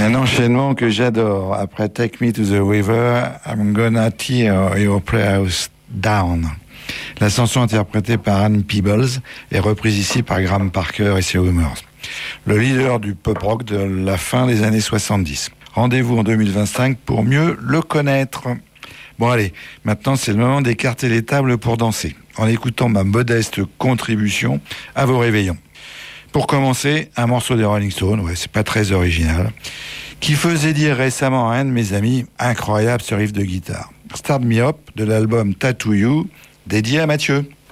Un enchaînement que j'adore. Après Take Me to the River, I'm Gonna Tear Your Playhouse Down. La chanson interprétée par Ann Peebles est reprise ici par Graham Parker et ses Rumors, le leader du pop rock de la fin des années 70. Rendez-vous en 2025 pour mieux le connaître. Bon allez, maintenant c'est le moment d'écarter les tables pour danser, en écoutant ma modeste contribution à vos réveillons. Pour commencer, un morceau des Rolling Stones, ouais, c'est pas très original, qui faisait dire récemment à un de mes amis, incroyable ce riff de guitare. Start Me Up de l'album Tattoo You, dédié à Mathieu.